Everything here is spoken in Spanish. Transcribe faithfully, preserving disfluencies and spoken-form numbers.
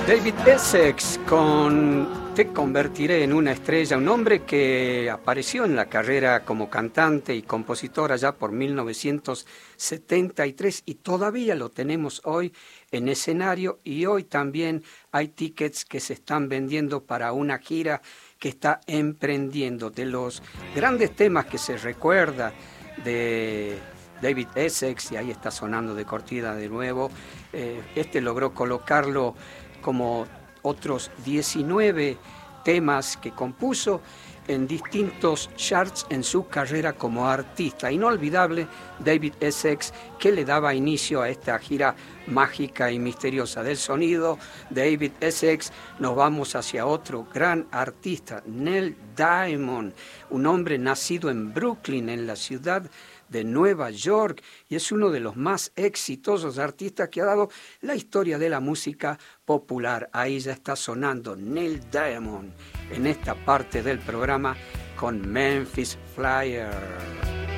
David Essex con Te convertiré en una estrella, un hombre que apareció en la carrera como cantante y compositor allá por mil novecientos setenta y tres y todavía lo tenemos hoy en escenario, y hoy también hay tickets que se están vendiendo para una gira que está emprendiendo. De los grandes temas que se recuerda de David Essex, y ahí está sonando de cortina de nuevo, eh, este logró colocarlo como otros diecinueve temas que compuso en distintos charts en su carrera como artista. Inolvidable David Essex, que le daba inicio a esta gira mágica y misteriosa del sonido. David Essex, nos vamos hacia otro gran artista, Neil Diamond, un hombre nacido en Brooklyn, en la ciudad de Nueva York, y es uno de los más exitosos artistas que ha dado la historia de la música popular. Ahí ya está sonando Neil Diamond en esta parte del programa con Memphis Flyer.